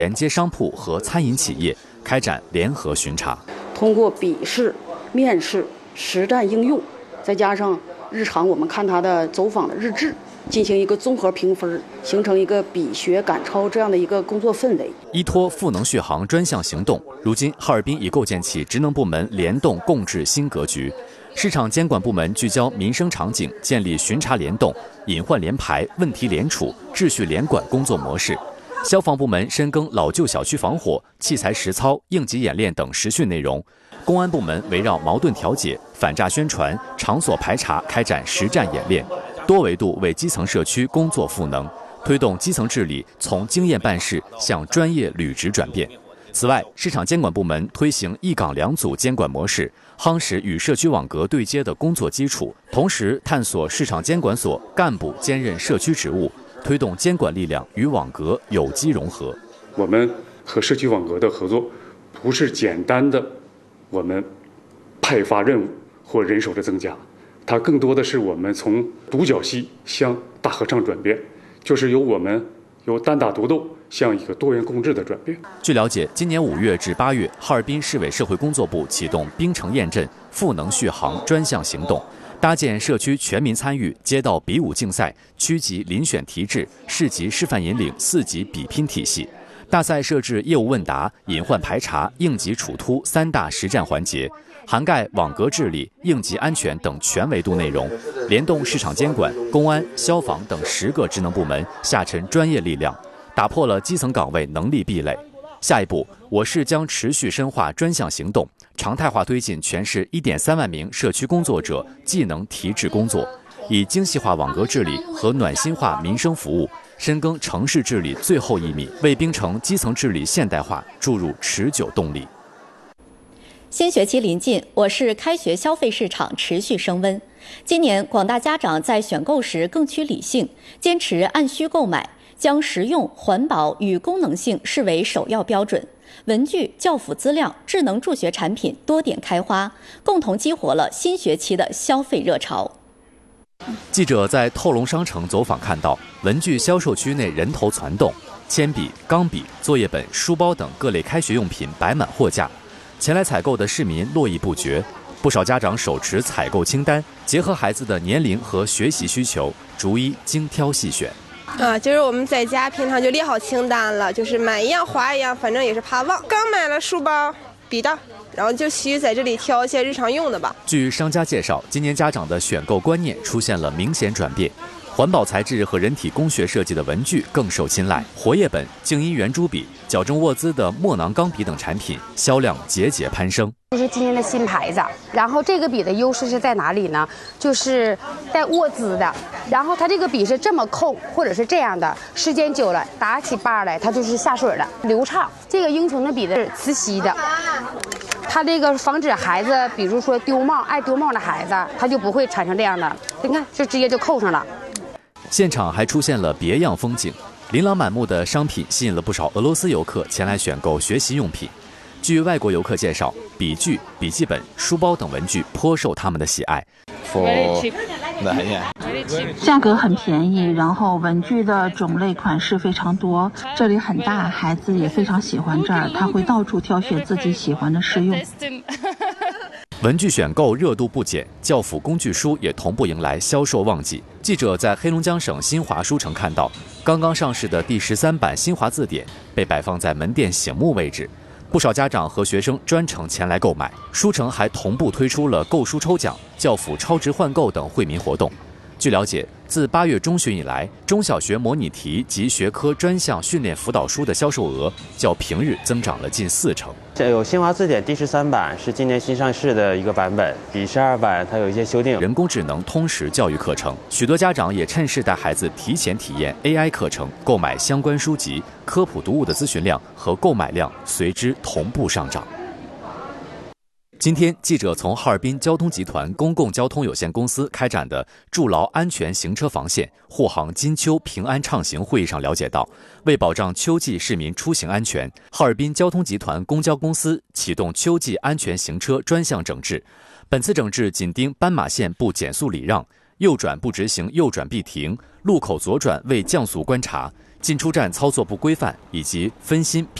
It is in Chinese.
连接商铺和餐饮企业，开展联合巡查。 通过笔试、面试、实战应用，再加上日常我们看他的走访的日志，进行一个综合评分，形成一个比学赶超这样的一个工作氛围。 依托赋能续航专项行动，如今哈尔滨已构建起职能部门联动共治新格局。市场监管部门聚焦民生场景，建立巡查联动、隐患联排、问题联处、秩序联管工作模式。消防部门深耕老旧小区防火、器材实操、应急演练等实训内容。公安部门围绕矛盾调解、反诈宣传、场所排查开展实战演练，多维度为基层社区工作赋能，推动基层治理从经验办事向专业履职转变。此外，市场监管部门推行一岗两组监管模式，夯实与社区网格对接的工作基础，同时探索市场监管所干部兼任社区职务，推动监管力量与网格有机融合。 我们和社区网格的合作，不是简单的我们派发任务或人手的增加，它更多的是我们从独角戏向大合唱转变，就是由单打独斗向一个多元共治的转变。 据了解，今年5月至8月，哈尔滨市委社会工作部启动滨城验镇赋能续航专项行动，搭建社区全民参与街道比武竞赛、区级遴选题制、市级示范引领4级比拼体系。大赛设置业务问答、隐患排查、应急处突3大实战环节，涵盖网格治理、应急安全等全维度内容，联动市场监管、公安、消防等10个职能部门下沉专业力量，打破了基层岗位能力壁垒。下一步，我市将持续深化专项行动，常态化推进全市1.3万名社区工作者技能提质工作，以精细化网格治理和暖心化民生服务，深耕城市治理最后1米，为滨城基层治理现代化注入持久动力。 新学期临近，我市开学消费市场持续升温。今年广大家长在选购时更趋理性，坚持按需购买，将实用、环保与功能性视为首要标准。文具、教辅资料、智能助学产品多点开花，共同激活了新学期的消费热潮。 记者在透龙商城走访看到，文具销售区内人头攒动，铅笔、钢笔、作业本、书包等各类开学用品摆满货架。前来采购的市民络绎不绝，不少家长手持采购清单，结合孩子的年龄和学习需求，逐一精挑细选。 就是我们在家平常就列好清单了，就是买一样划一样，反正也是怕忘。刚买了书包、笔袋，然后就需在这里挑一些日常用的吧。 据商家介绍，今年家长的选购观念出现了明显转变。环保材质和人体工学设计的文具更受青睐，活页本、静音圆珠笔、矫正握姿的墨囊钢笔等产品销量节节攀升。 这是今年的新牌子，然后这个笔的优势是在哪里呢？就是带握姿的，然后它这个笔是这么扣，或者是这样的，时间久了打起把来它就是下水了，流畅。这个英雄的笔的是磁吸的，它这个防止孩子，比如说丢帽，爱丢帽的孩子，他就不会产生这样的，你看就直接就扣上了。 现场还出现了别样风景，琳琅满目的商品吸引了不少俄罗斯游客前来选购学习用品。据外国游客介绍，笔具、笔记本、书包等文具颇受他们的喜爱。 价格很便宜，然后文具的种类款式非常多，这里很大，孩子也非常喜欢这儿，他会到处挑选自己喜欢的试用。 文具选购热度不减，教辅工具书也同步迎来销售旺季。记者在黑龙江省新华书城看到，刚刚上市的第13版新华字典被摆放在门店醒目位置，不少家长和学生专程前来购买。书城还同步推出了购书抽奖、教辅超值换购等惠民活动。据了解，自8月中旬以来，中小学模拟题及学科专项训练辅导书的销售额较平日增长了近40%。 有新华字典第13版是今年新上市的一个版本，比12版它有一些修订。 人工智能通识教育课程，许多家长也趁势带孩子提前体验 AI 课程，购买相关书籍，科普读物的咨询量和购买量随之同步上涨。今天，记者从哈尔滨交通集团公共交通有限公司开展的筑牢安全行车防线、护航金秋平安畅行会议上了解到，为保障秋季市民出行安全，哈尔滨交通集团公交公司启动秋季安全行车专项整治。本次整治紧盯斑马线不减速礼让、右转不执行右转必停、路口左转未降速观察、 进出站操作不规范以及分心